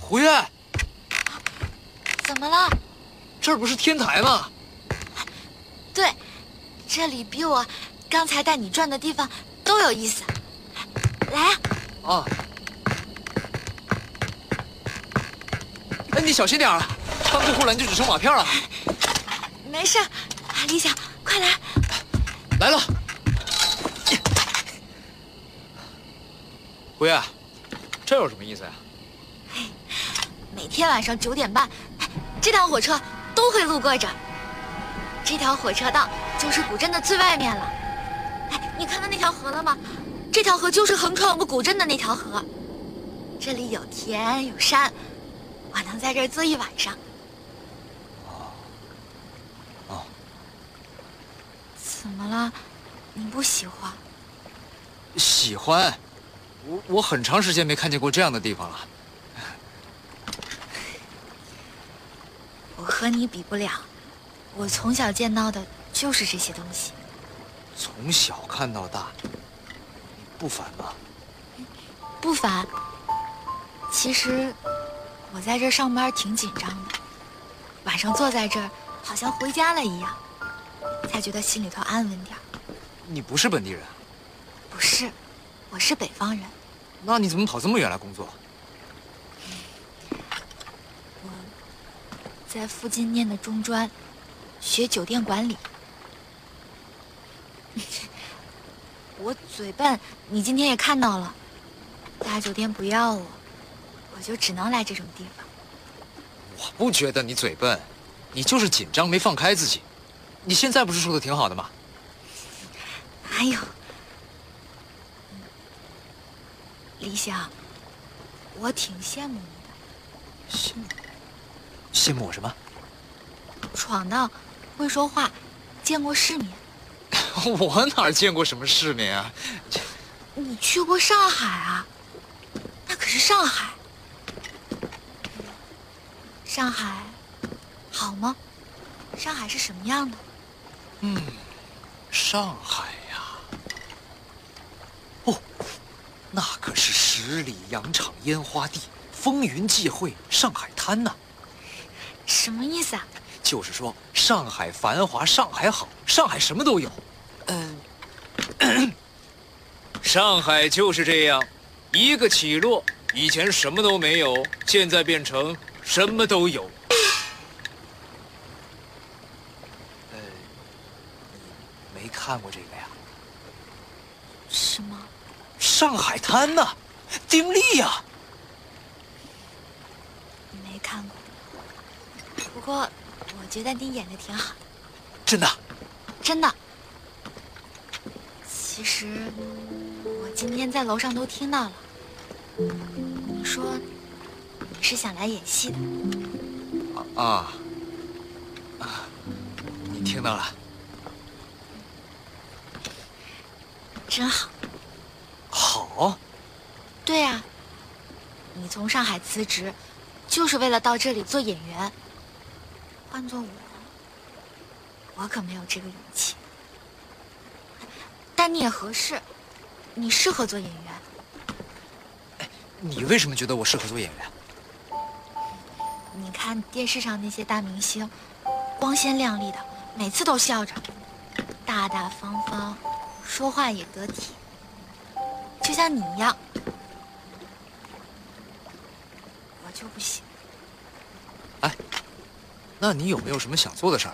胡月， 怎么了？ 这儿不是天台吗？ 对，这里比我刚才带你转的地方都有意思。来呀！ 啊！哎，你小心点啊！翻过护栏就只剩瓦片了。 没事，李想，快来！ 来了。胡月，这有什么意思呀？ 每天晚上9点半，这条火车都会路过这儿。这条火车道就是古镇的最外面了。哎，你看到那条河了吗？这条河就是横穿我们古镇的那条河。这里有田有山，我能在这儿坐一晚上。 哦。 怎么了？你不喜欢？ 喜欢。我很长时间没看见过这样的地方了。 我和你比不了，我从小见到的就是这些东西。 从小看到大，你不烦吗？ 不烦。其实我在这儿上班挺紧张的，晚上坐在这儿好像回家了一样，才觉得心里头安稳点儿。 你不是本地人？ 不是，我是北方人。 那你怎么跑这么远来工作？ 我在附近念的中专，学酒店管理。我嘴笨，你今天也看到了，大酒店不要我，我就只能来这种地方。 我不觉得你嘴笨，你就是紧张没放开自己。你现在不是说的挺好的吗？ 哎呦，李想，我挺羡慕你的。 羡慕我什么？ 闯荡，会说话，见过世面。 我哪见过什么世面啊？ 你去过上海啊？那可是上海。上海好吗？上海是什么样的？ 上海呀，哦，那可是十里洋场烟花地，风云际会，上海滩呐。 什么意思啊？ 就是说，上海繁华，上海好，上海什么都有。上海就是这样，一个起落，以前什么都没有，现在变成什么都有。你没看过这个呀？ 什么？ 上海滩呐，丁力呀。 没看过。不过，我觉得你演的挺好。 真的？ 真的。其实，我今天在楼上都听到了。你说，你是想来演戏的？ 你听到了？ 真好。 好？ 对呀，你从上海辞职，就是为了到这里做演员。换做我可没有这个勇气。但你也合适，你适合做演员。 你为什么觉得我适合做演员？ 你看电视上那些大明星，光鲜亮丽的，每次都笑着，大大方方，说话也得体，就像你一样。我就不行。 哎，那你有没有什么想做的事儿？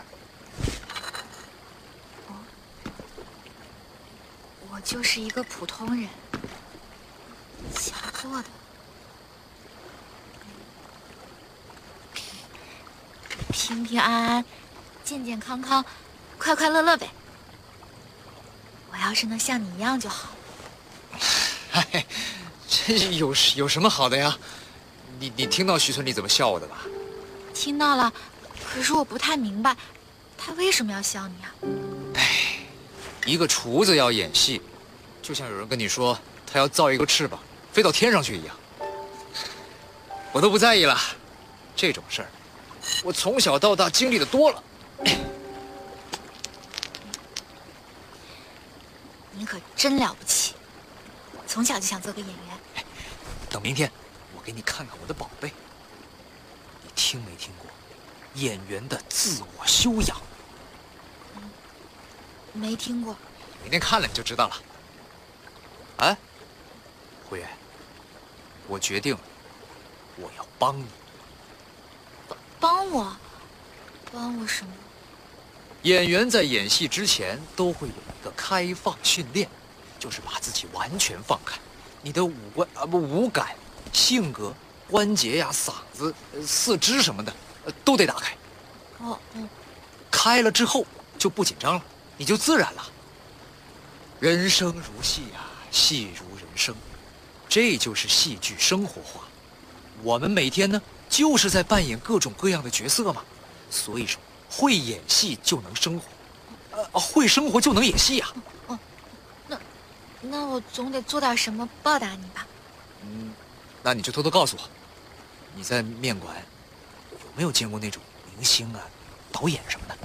我就是一个普通人，想做的平平安安、健健康康、快快乐乐呗。我要是能像你一样就好。 哎，这有什么好的呀？你听到徐村里怎么笑我的吧？ 听到了，可是我不太明白，他为什么要笑你啊？ 哎，一个厨子要演戏，就像有人跟你说他要造一个翅膀飞到天上去一样。我都不在意了，这种事儿，我从小到大经历的多了。 你可真了不起，从小就想做个演员。 等明天，我给你看看我的宝贝。 听没听过演员的自我修养？ 没听过。 明天看了你就知道了。哎，胡月，我决定了，我要帮你。 帮我？帮我什么？ 演员在演戏之前都会有一个开放训练，就是把自己完全放开，你的五感、性格、关节呀、嗓子、四肢什么的，都得打开。 哦。 开了之后就不紧张了，你就自然了。人生如戏呀，戏如人生，这就是戏剧生活化。我们每天呢，就是在扮演各种各样的角色嘛。所以说，会演戏就能生活，会生活就能演戏呀。 那我总得做点什么报答你吧。 那你就偷偷告诉我，你在面馆有没有见过那种明星啊、导演什么的？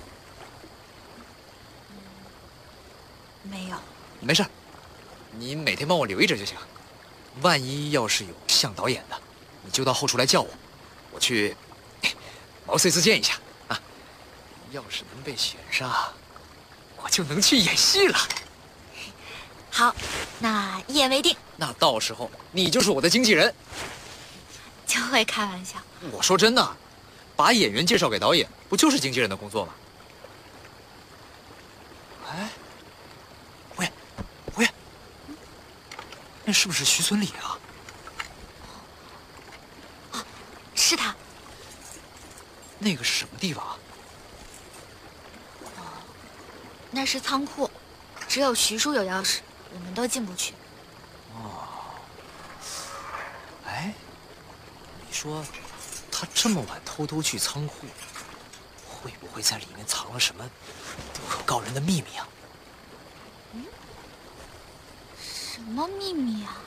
没有。 没事，你每天帮我留意着就行。万一要是有像导演的，你就到后厨来叫我，我去毛遂自荐一下啊。要是能被选上，我就能去演戏了。 好，那一言为定。 那到时候你就是我的经纪人。 就会开玩笑。 我说真的，把演员介绍给导演，不就是经纪人的工作吗？哎，胡月，那是不是徐存礼啊？ 是他。 那个是什么地方啊？ 那是仓库，只有徐叔有钥匙，我们都进不去。 哎，你说他这么晚偷偷去仓库，会不会在里面藏了什么不可告人的秘密啊？ 什么秘密啊？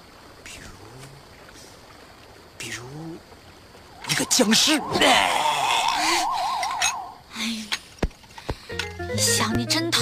比如一个僵尸。 哎，你想你真讨